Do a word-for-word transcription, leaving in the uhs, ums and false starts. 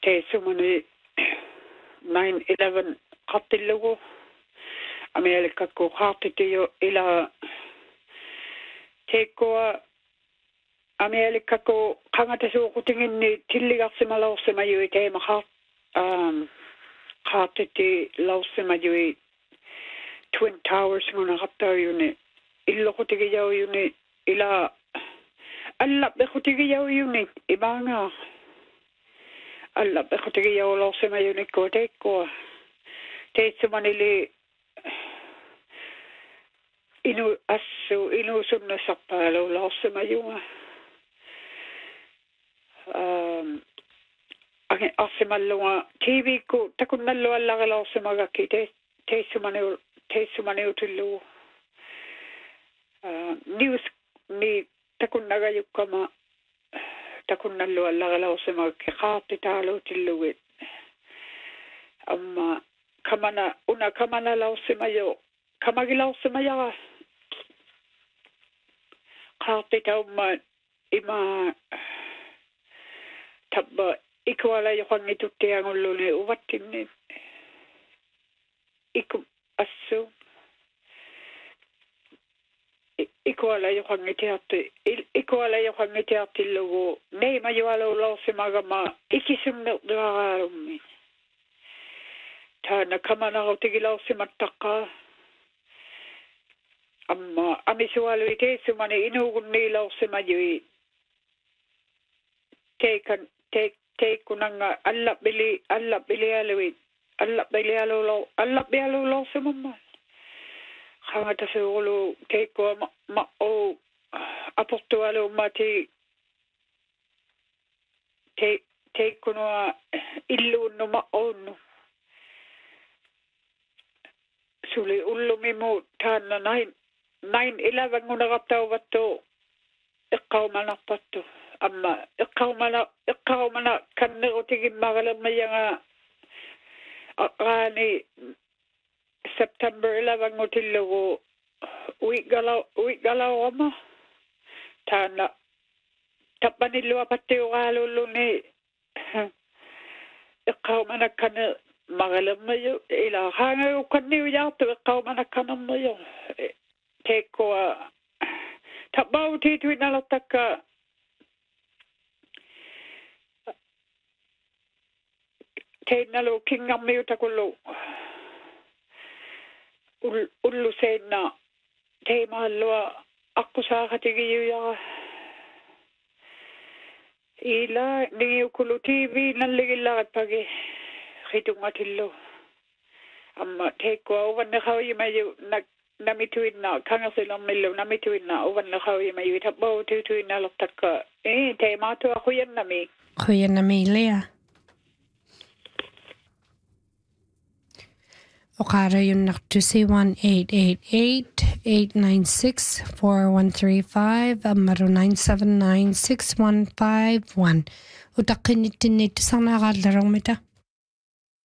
teissumani nine eleven qattillugu Amerikakku qaartitiyo ila teekkoa Amerikakku qangatasuuqutinginni tilligarsimalorsimayui teema qaart um qaartiti lorsimayui Twin Towers ngunaqattauyuni illoqutigiyauyuni ila allabbequtigiyauyuni imaanga allabbequtigiyaulorsimayuni koteekkoa teitsumanili inu assu inu sunnasarpaalu lorsimayunga um age arsimallunga T V ku takunnallu allaqalorsimagakki te teissumani teissumaniutillu uh, news ni takunnagayukkama takunnallu allaqalorsimagakki qaartitaaluutilluit amma kamana una kamana lorsimayo kamagilorsimayaga qaartitaumma ima tabba ikuala yoqangituttiangulluni uvattinni iku assu ikuala yoqangitiarti ikuala yoqangitiartillugu neima yualu lorsimagama ikisumnertuaraalummi taana kamanarutigilaorsimattaqqa amma amisualu iteissumani inuugunni lorsimayui teikan teik teikkunanga allabili allabilialuit allabilialulo allabilialulorsimamma qangatasuulu teikkoa ma ma o aportualu mati te teikkunua illuunnu ma onnu suli ullumimu taanna nine nine eleven ngunaqattauvattu iqqaumanarpattu amma iqqaumana iqqaumana kannerutigimmagalermayanga aqaani September eleven ngutillugu uigala uigalawama taana tappanilluapattiuqaalulluni iqqaumana kanne magalermayu ila haangayukkanniujaartu iqqaumana kannermayu teekkoa tappautiituinalertakka teinnalu kingammiutakullu ullu seinna teimaallua aqusaaqatigiyuyaqa ila nigiukullu T V nalligillaqatpagi qitungatillu amma teikkoa uvanneqawimayu nak namituinna kangersilermillu namituinna uvanneqawimayu tappautuituinnalertakka e teimaatu aquyannami quyannami Lea Oqarayunnartusi one eight eight eight eight nine six four one three five amaru nine seven nine six one five one utaqqinittinniittusarnaaqaallarermita